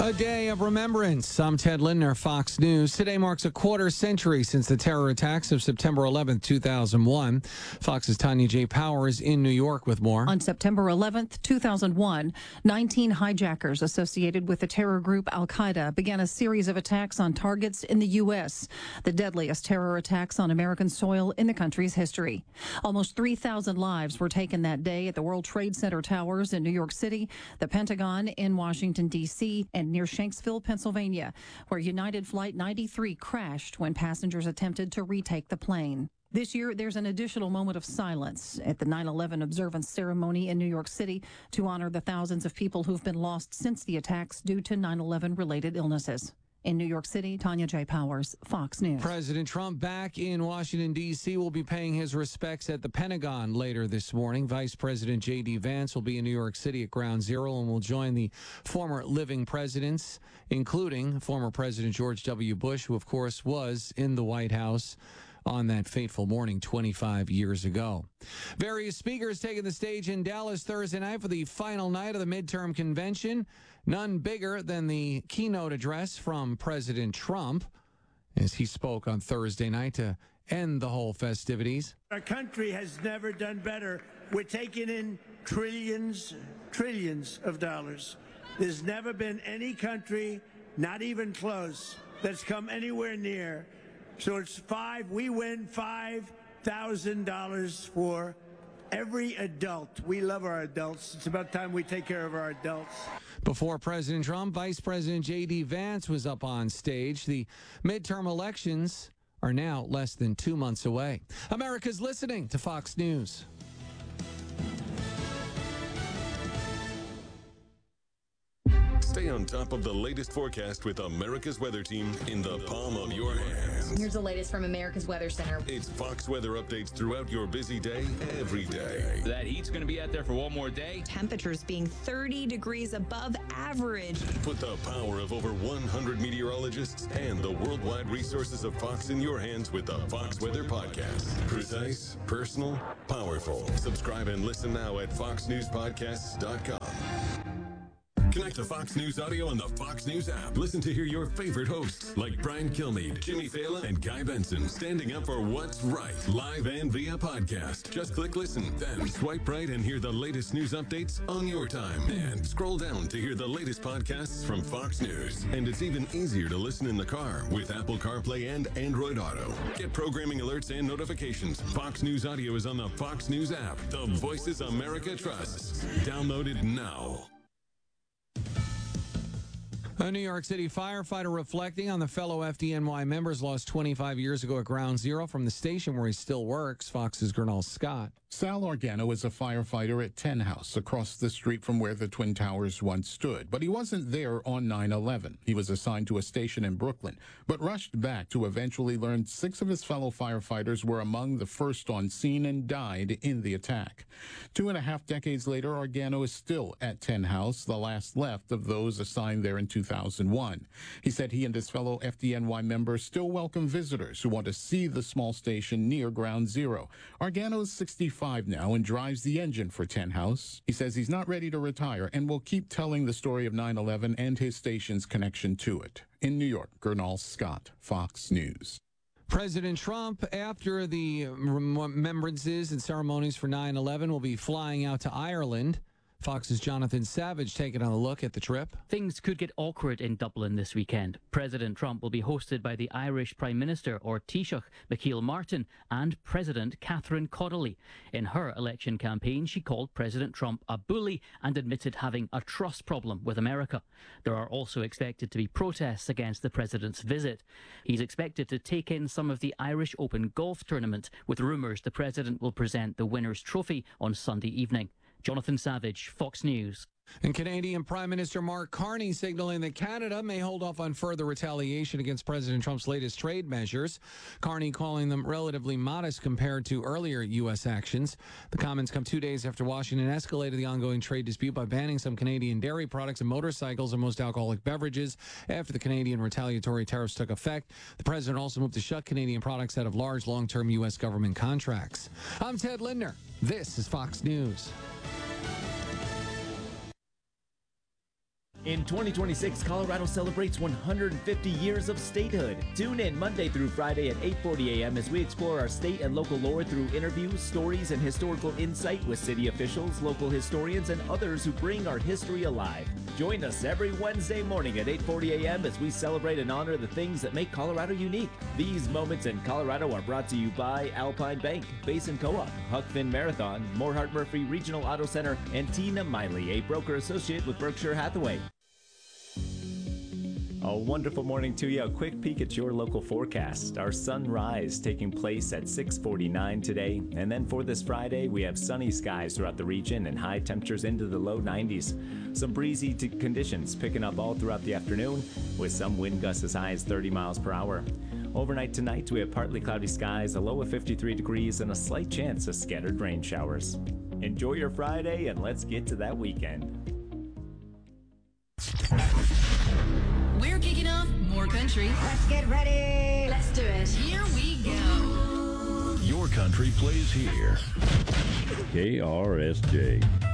A day of remembrance. I'm Ted Lindner, Fox News. Today marks a quarter century since the terror attacks of September 11th, 2001. Fox's Tanya J. Powers in New York with more. On September 11th, 2001, 19 hijackers associated with the terror group Al-Qaeda began a series of attacks on targets in the U.S., the deadliest terror attacks on American soil in the country's history. Almost 3,000 lives were taken that day at the World Trade Center towers in New York City, the Pentagon in Washington, D.C., and near Shanksville, Pennsylvania, where United Flight 93 crashed when passengers attempted to retake the plane. This year, there's an additional moment of silence at the 9/11 observance ceremony in New York City to honor the thousands of people who've been lost since the attacks due to 9/11 related illnesses. In New York City, Tanya J. Powers, Fox News. President Trump back in Washington, D.C. will be paying his respects at the Pentagon later this morning. Vice President J.D. Vance will be in New York City at Ground Zero and will join the former living presidents, including former President George W. Bush, who, of course, was in the White House on that fateful morning 25 years ago. Various speakers taking the stage in Dallas Thursday night for the final night of the midterm convention. None bigger than the keynote address from President Trump as he spoke on Thursday night to end the whole festivities. Our country has never done better. We're taking in trillions of dollars. There's never been any country, not even close, that's come anywhere near. So we win $5,000 for every adult. We love our adults. It's about time we take care of our adults. Before President Trump, Vice President J.D. Vance was up on stage. The midterm elections are now less than 2 months away. America's listening to Fox News. Stay on top of the latest forecast with America's Weather Team in the palm of your hands. Here's the latest from America's Weather Center. It's Fox weather updates throughout your busy day, every day. That heat's going to be out there for one more day. Temperatures being 30 degrees above average. Put the power of over 100 meteorologists and the worldwide resources of Fox in your hands with the Fox Weather Podcast. Precise, personal, powerful. Subscribe and listen now at foxnewspodcasts.com. Connect to Fox News Audio on the Fox News app. Listen to hear your favorite hosts like Brian Kilmeade, Jimmy Fallon, and Guy Benson standing up for what's right, live and via podcast. Just click listen, then swipe right and hear the latest news updates on your time. And scroll down to hear the latest podcasts from Fox News. And it's even easier to listen in the car with Apple CarPlay and Android Auto. Get programming alerts and notifications. Fox News Audio is on the Fox News app. The voices America trusts. Download it now. A New York City firefighter reflecting on the fellow FDNY members lost 25 years ago at Ground Zero from the station where he still works. Fox's Gernal Scott. Sal Organo is a firefighter at 10 House, across the street from where the Twin Towers once stood. But he wasn't there on 9/11. He was assigned to a station in Brooklyn, but rushed back to eventually learn 6 of his fellow firefighters were among the first on scene and died in the attack. 2.5 decades later, Organo is still at 10 House, the last left of those assigned there in 2001. He said he and his fellow FDNY members still welcome visitors who want to see the small station near Ground Zero. Organo is 65 now and drives the engine for 10 House. He says he's not ready to retire and will keep telling the story of 9/11 and his station's connection to it. In New York, Gernal Scott, Fox News. President Trump, after the remembrances and ceremonies for 9/11, will be flying out to Ireland. Fox's Jonathan Savage taking a look at the trip. Things could get awkward in Dublin this weekend. President Trump will be hosted by the Irish Prime Minister, or Taoiseach, Micheál Martin, and President Catherine Connolly. In her election campaign, she called President Trump a bully and admitted having a trust problem with America. There are also expected to be protests against the president's visit. He's expected to take in some of the Irish Open golf tournament, with rumours the president will present the winner's trophy on Sunday evening. Jonathan Savage, Fox News. And Canadian Prime Minister Mark Carney signaling that Canada may hold off on further retaliation against President Trump's latest trade measures. Carney calling them relatively modest compared to earlier U.S. actions. The comments come 2 days after Washington escalated the ongoing trade dispute by banning some Canadian dairy products and motorcycles and most alcoholic beverages after the Canadian retaliatory tariffs took effect. The president also moved to shut Canadian products out of large long-term U.S. government contracts. I'm Ted Lindner. This is Fox News. In 2026, Colorado celebrates 150 years of statehood. Tune in Monday through Friday at 8:40 a.m. as we explore our state and local lore through interviews, stories, and historical insight with city officials, local historians, and others who bring our history alive. Join us every Wednesday morning at 8:40 a.m. as we celebrate and honor the things that make Colorado unique. These moments in Colorado are brought to you by Alpine Bank, Basin Co-op, Huck Finn Marathon, Morehart Murphy Regional Auto Center, and Tina Miley, a broker associate with Berkshire Hathaway. A wonderful morning to you. A quick peek at your local forecast. Our sunrise taking place at 6:49 today. And then for this Friday, we have sunny skies throughout the region and high temperatures into the low 90s. Some breezy conditions picking up all throughout the afternoon with some wind gusts as high as 30 miles per hour. Overnight tonight, we have partly cloudy skies, a low of 53 degrees, and a slight chance of scattered rain showers. Enjoy your Friday, and let's get to that weekend. We're kicking off more country. Let's get ready. Let's do it. Here we go. Your country plays here. KRSJ.